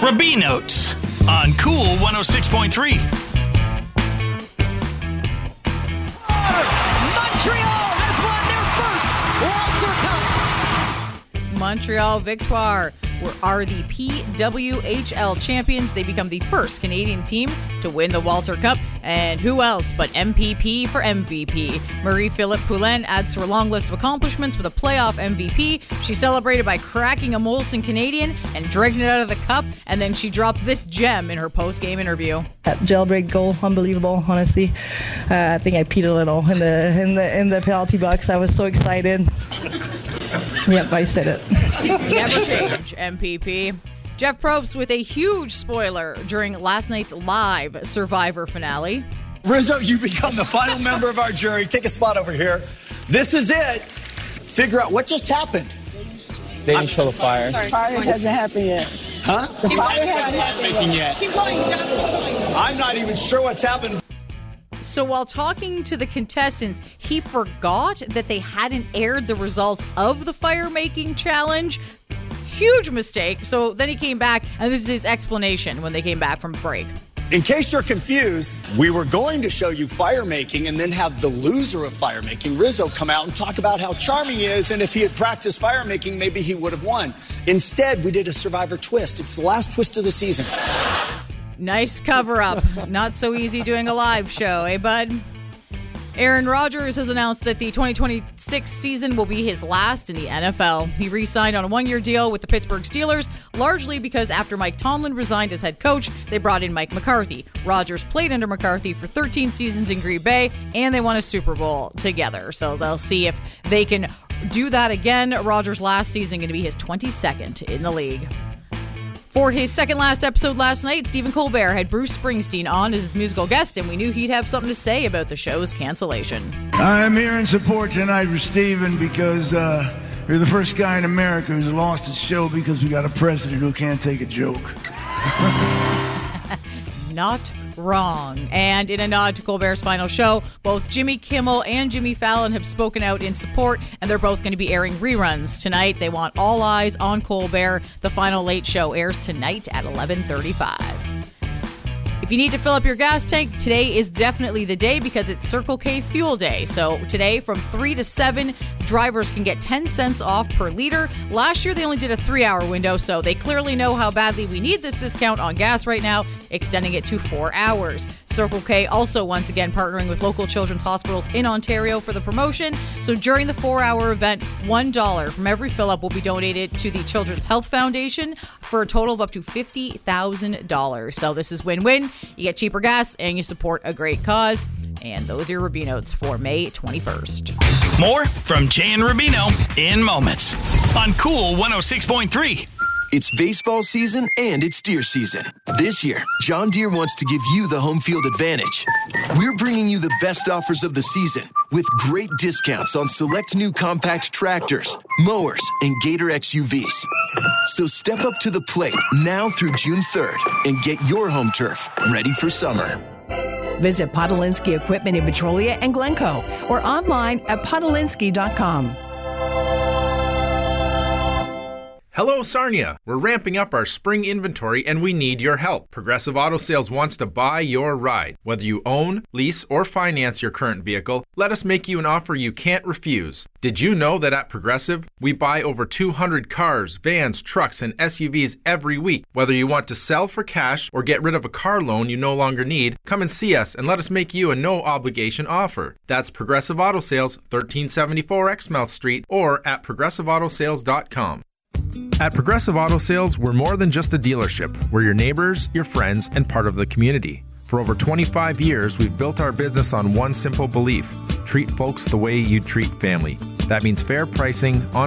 Rubino's on Cool 106.3. Montreal has won their first Walter Cup. Montreal Victoire are the PWHL champions. They become the first Canadian team to win the Walter Cup. And who else but MPP for MVP? Marie-Philippe Poulin adds to her long list of accomplishments with a playoff MVP. She celebrated by cracking a Molson Canadian and dragging it out of the cup. And then she dropped this gem in her post-game interview. That jailbreak goal, unbelievable, honestly. I think I peed a little in the penalty box. I was so excited. Yep, I said it. Never change, MPP. Jeff Probst with a huge spoiler during last night's live Survivor finale. Rizzo, you become the final member of our jury. Take a spot over here. This is it. Figure out what just happened. They didn't show the fire. Fire hasn't happened yet. Huh? The fire hasn't happened yet. Keep going. I'm not even sure what's happened. So while talking to the contestants, he forgot that they hadn't aired the results of the fire-making challenge. Huge mistake. So then he came back, and this is his explanation when they came back from break. In case you're confused, we were going to show you fire making and then have the loser of fire making, Rizzo, come out and talk about how charming he is, and if he had practiced fire making, maybe he would have won. Instead, we did a Survivor twist. It's the last twist of the season. Nice cover-up. Not so easy doing a live show, eh, bud? Aaron Rodgers has announced that the 2026 season will be his last in the NFL. He re-signed on a one-year deal with the Pittsburgh Steelers, largely because after Mike Tomlin resigned as head coach, they brought in Mike McCarthy. Rodgers played under McCarthy for 13 seasons in Green Bay, and they won a Super Bowl together. So they'll see if they can do that again. Rodgers' last season going to be his 22nd in the league. For his second last episode last night, Stephen Colbert had Bruce Springsteen on as his musical guest, and we knew he'd have something to say about the show's cancellation. I'm here in support tonight for Stephen because you're the first guy in America who's lost his show because we got a president who can't take a joke. Not wrong. And in a nod to Colbert's final show, both Jimmy Kimmel and Jimmy Fallon have spoken out in support, and they're both going to be airing reruns tonight. They want all eyes on Colbert. The final Late Show airs tonight at 11:35. If you need to fill up your gas tank, today is definitely the day because it's Circle K Fuel Day. So today from 3 to 7, drivers can get 10 cents off per liter. Last year, they only did a 3-hour window, so they clearly know how badly we need this discount on gas right now, extending it to 4 hours. Circle K also once again partnering with local children's hospitals in Ontario for the promotion. So during the 4-hour event, $1 from every fill-up will be donated to the Children's Health Foundation for a total of up to $50,000. So this is win-win. You get cheaper gas and you support a great cause. And those are your Rubino's for May 21st. More from Jay and Rubino in moments on Cool 106.3. It's baseball season and it's deer season. This year, John Deere wants to give you the home field advantage. We're bringing you the best offers of the season with great discounts on select new compact tractors, mowers, and Gator XUVs. So step up to the plate now through June 3rd and get your home turf ready for summer. Visit Podolinsky Equipment in Petrolia and Glencoe or online at podolinsky.com. Hello, Sarnia. We're ramping up our spring inventory and we need your help. Progressive Auto Sales wants to buy your ride. Whether you own, lease, or finance your current vehicle, let us make you an offer you can't refuse. Did you know that at Progressive, we buy over 200 cars, vans, trucks, and SUVs every week? Whether you want to sell for cash or get rid of a car loan you no longer need, come and see us and let us make you a no-obligation offer. That's Progressive Auto Sales, 1374 Exmouth Street, or at progressiveautosales.com. At Progressive Auto Sales, we're more than just a dealership. We're your neighbors, your friends, and part of the community. For over 25 years, we've built our business on one simple belief: treat folks the way you treat family. That means fair pricing, on